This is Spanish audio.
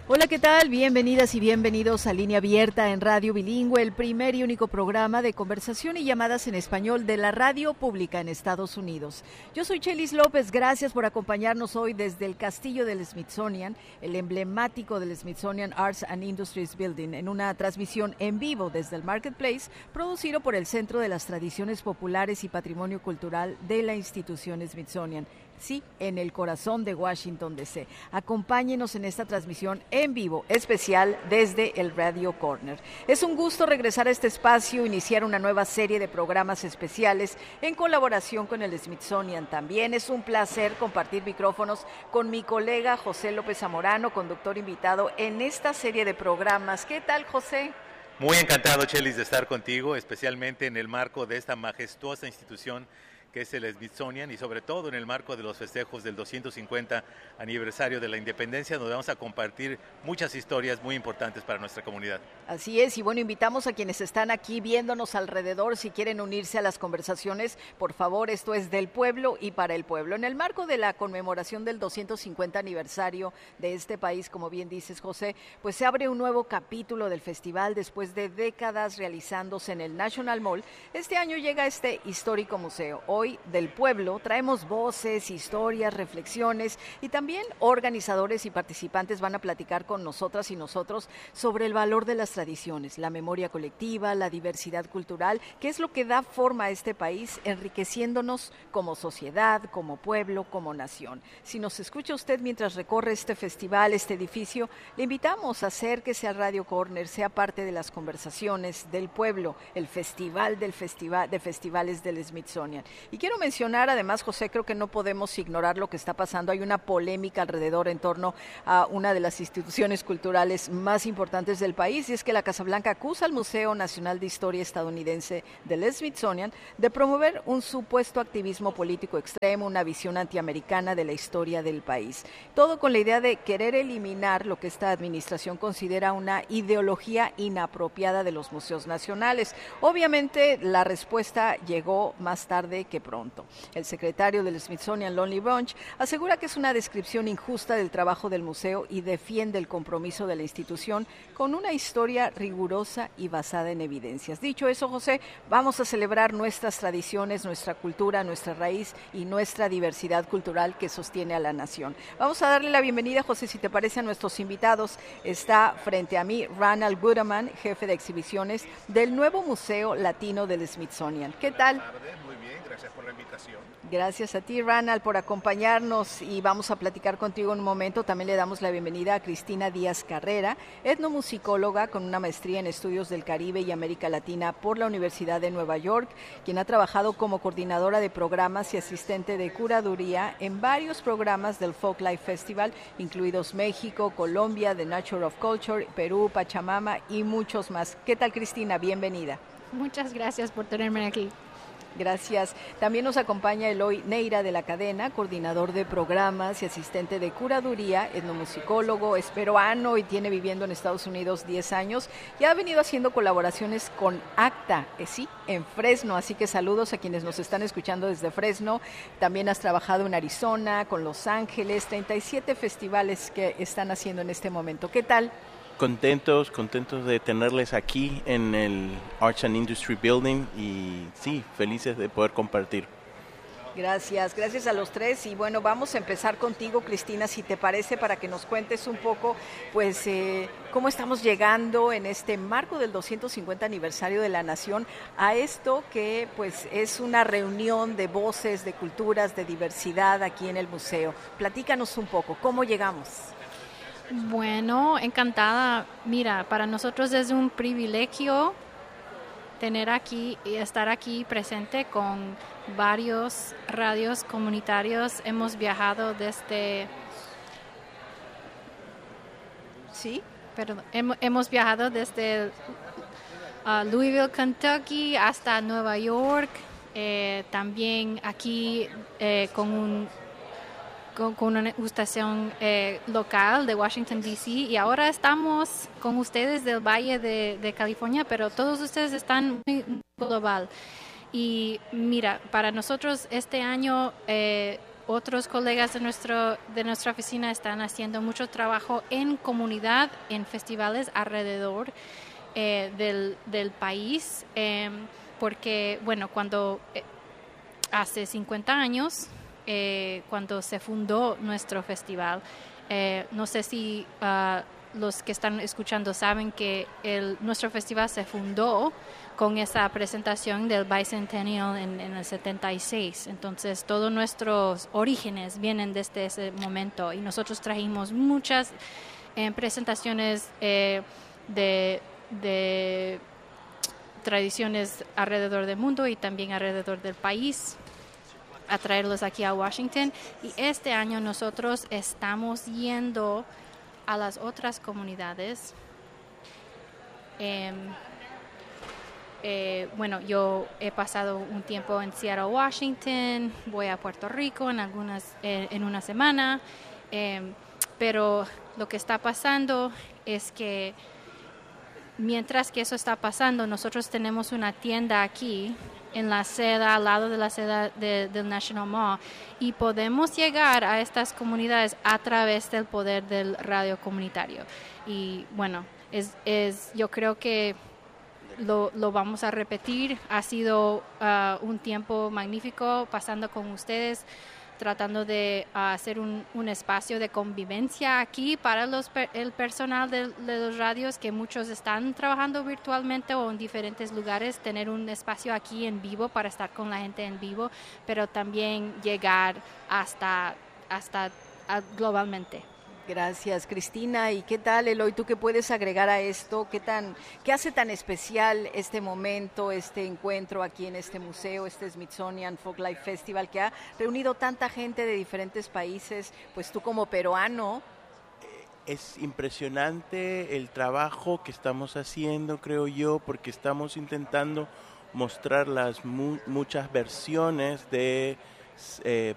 Hola, ¿qué tal? Bienvenidas y bienvenidos a Línea Abierta en Radio Bilingüe, el primer y único programa de conversación y llamadas en español de la radio pública en Estados Unidos. Yo soy Chelis López, gracias por acompañarnos hoy desde el Castillo del Smithsonian, el emblemático del Smithsonian Arts and Industries Building, en una transmisión en vivo desde el Marketplace, producido por el Centro de las Tradiciones Populares y Patrimonio Cultural de la institución Smithsonian. Sí, en el corazón de Washington, D.C. Acompáñenos en esta transmisión en vivo, especial desde el Radio Corner. Es un gusto regresar a este espacio, iniciar una nueva serie de programas especiales en colaboración con el Smithsonian. También es un placer compartir micrófonos con mi colega José López Zamorano, conductor invitado en esta serie de programas. ¿Qué tal, José? Muy encantado, Chelis, de estar contigo, especialmente en el marco de esta majestuosa institución que es el Smithsonian, y sobre todo en el marco de los festejos del 250 aniversario de la independencia, donde vamos a compartir muchas historias muy importantes para nuestra comunidad. Así es, y bueno, invitamos a quienes están aquí viéndonos alrededor, si quieren unirse a las conversaciones, por favor, esto es del pueblo y para el pueblo. En el marco de la conmemoración del 250 aniversario de este país, como bien dices, José, pues se abre un nuevo capítulo del festival después de décadas realizándose en el National Mall. Este año llega este histórico museo. Hoy del pueblo traemos voces, historias, reflexiones y también organizadores y participantes van a platicar con nosotras y nosotros sobre el valor de las tradiciones, la memoria colectiva, la diversidad cultural, que es lo que da forma a este país, enriqueciéndonos como sociedad, como pueblo, como nación. Si nos escucha usted mientras recorre este festival, este edificio, le invitamos a acérquese al Radio Corner, sea parte de las conversaciones del pueblo, el festival de festivales del Smithsonian. Y quiero mencionar, además, José, creo que no podemos ignorar lo que está pasando. Hay una polémica alrededor en torno a una de las instituciones culturales más importantes del país, y es que la Casa Blanca acusa al Museo Nacional de Historia estadounidense del Smithsonian de promover un supuesto activismo político extremo, una visión antiamericana de la historia del país. Todo con la idea de querer eliminar lo que esta administración considera una ideología inapropiada de los museos nacionales. Obviamente, la respuesta llegó más tarde que pronto. El secretario del Smithsonian, Lonnie Bunch, asegura que es una descripción injusta del trabajo del museo y defiende el compromiso de la institución con una historia rigurosa y basada en evidencias. Dicho eso, José, vamos a celebrar nuestras tradiciones, nuestra cultura, nuestra raíz y nuestra diversidad cultural que sostiene a la nación. Vamos a darle la bienvenida, José, si te parece, a nuestros invitados. Está frente a mí Ronald Guterman, jefe de exhibiciones del nuevo Museo Latino del Smithsonian. ¿Qué tal? Muy bien, gracias por la invitación. Gracias a ti, Ronald, por acompañarnos, y vamos a platicar contigo en un momento. También le damos la bienvenida a Cristina Díaz Carrera, etnomusicóloga con una maestría en estudios del Caribe y América Latina por la Universidad de Nueva York, quien ha trabajado como coordinadora de programas y asistente de curaduría en varios programas del Folklife Festival, incluidos México, Colombia, The Nature of Culture, Perú, Pachamama y muchos más. ¿Qué tal, Cristina? Bienvenida. Muchas gracias por tenerme aquí. Gracias. También nos acompaña Eloy Neira de la Cadena, coordinador de programas y asistente de curaduría, etnomusicólogo, es peruano y tiene viviendo en Estados Unidos 10 años y ha venido haciendo colaboraciones con ACTA, sí, en Fresno, así que saludos a quienes nos están escuchando desde Fresno. También has trabajado en Arizona, con Los Ángeles, 37 festivales que están haciendo en este momento. ¿Qué tal? Contentos de tenerles aquí en el Arts and Industry Building y sí, felices de poder compartir. Gracias a los tres, y bueno, vamos a empezar contigo, Cristina, si te parece, para que nos cuentes un poco, pues, cómo estamos llegando en este marco del 250 aniversario de la Nación a esto que, pues, es una reunión de voces, de culturas, de diversidad aquí en el museo. Platícanos un poco, ¿cómo llegamos? Bueno, encantada. Mira, para nosotros es un privilegio tener aquí y estar aquí presente con varios radios comunitarios. Hemos viajado desde... ¿Sí? Perdón, hemos viajado desde Louisville, Kentucky, hasta Nueva York. También aquí con una estación local de Washington, D.C. y ahora estamos con ustedes del Valle de California, pero todos ustedes están muy global. Y mira, para nosotros este año otros colegas de nuestra oficina están haciendo mucho trabajo en comunidad, en festivales alrededor del país, porque, bueno, cuando hace 50 años, cuando se fundó nuestro festival, no sé si los que están escuchando saben que nuestro festival se fundó con esa presentación del Bicentennial en el 76. Entonces, todos nuestros orígenes vienen desde ese momento y nosotros trajimos muchas presentaciones de tradiciones alrededor del mundo y también alrededor del país, a traerlos aquí a Washington. Y este año nosotros estamos yendo a las otras comunidades. Bueno, yo he pasado un tiempo en Seattle, Washington, voy a Puerto Rico en una semana, pero lo que está pasando es que mientras que eso está pasando, nosotros tenemos una tienda aquí en la seda, al lado de la seda del National Mall, y podemos llegar a estas comunidades a través del poder del radio comunitario. Y bueno, yo creo que lo vamos a repetir. Ha sido un tiempo magnífico pasando con ustedes, tratando de hacer un espacio de convivencia aquí para el personal de los radios, que muchos están trabajando virtualmente o en diferentes lugares, tener un espacio aquí en vivo para estar con la gente en vivo, pero también llegar hasta globalmente. Gracias, Cristina. ¿Y qué tal, Eloy? ¿Tú qué puedes agregar a esto? ¿Qué hace tan especial este momento, este encuentro aquí en este museo, este Smithsonian Folklife Festival, que ha reunido tanta gente de diferentes países? Pues tú como peruano. Es impresionante el trabajo que estamos haciendo, creo yo, porque estamos intentando mostrar las muchas versiones de